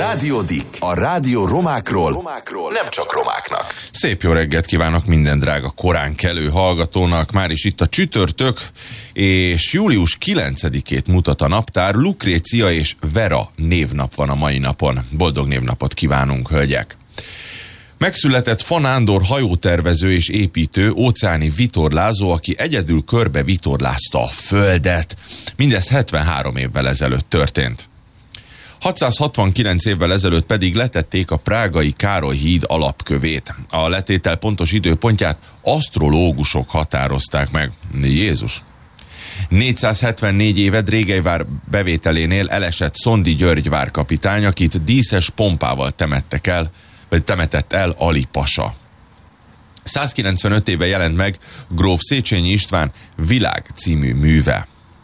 Rádió Dick. A rádió romákról, nem csak romáknak. Szép jó reggelt kívánok minden drága korán kelő hallgatónak. Már is itt a csütörtök, és július 9-ét mutat a naptár. Lukrécia és Vera névnap van a mai napon. Boldog névnapot kívánunk, hölgyek! Megszületett Fanándor hajótervező és építő, óceáni vitorlázó, aki egyedül körbe vitorlázta a Földet. Mindez 73 évvel ezelőtt történt. 669 évvel ezelőtt pedig letették a prágai Károly híd alapkövét. A letétel pontos időpontját asztrológusok határozták meg. Jézus! 474 éve Drégelyvár bevételénél elesett Szondi György várkapitány, akit díszes pompával temetett el Ali pasa. 195 éve jelent meg gróf Széchenyi István Világ című műve.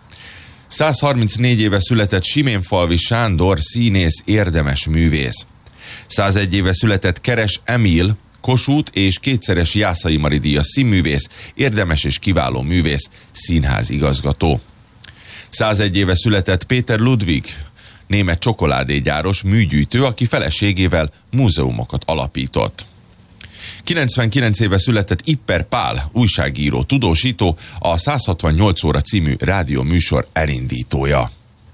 134 éve született Siménfalvi Sándor színész, érdemes művész. 101 éve született Keres Emil, Kossuth és kétszeres Jászai Mari díjas színművész, érdemes és kiváló művész, színházigazgató. 101 éve született Péter Ludwig, német csokoládégyáros, műgyűjtő, aki feleségével múzeumokat alapított. 99 éve született Ipper Pál, újságíró, tudósító, a 168 óra című rádióműsor elindítója.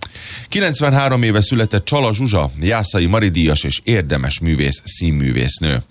93 éve született Csala Zsuzsa, Jászai Mari díjas és érdemes művész, színművésznő.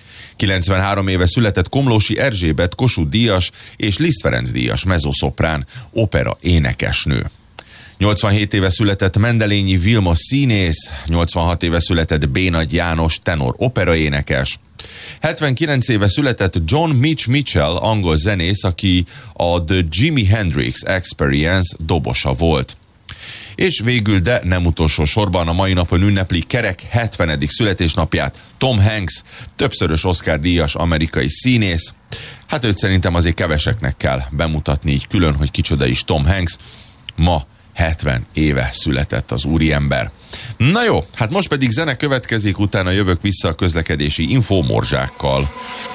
93 éve született Komlósi Erzsébet, Kossuth díjas és Liszt Ferenc díjas, mezzoszoprán, opera énekesnő. 87 éve született Mendelényi Vilmos színész, 86 éve született Bénagy János, tenor operaénekes. 79 éve született John Mitchell, angol zenész, aki a The Jimi Hendrix Experience dobosa volt. És végül, de nem utolsó sorban a mai napon ünnepli kerek 70. születésnapját Tom Hanks, többszörös Oscar-díjas amerikai színész. Hát őt szerintem azért keveseknek kell bemutatni így külön, hogy kicsoda is Tom Hanks. Ma 70 éve született az úriember. Na jó, hát most pedig zene következik, utána jövök vissza a közlekedési infomorzsákkal.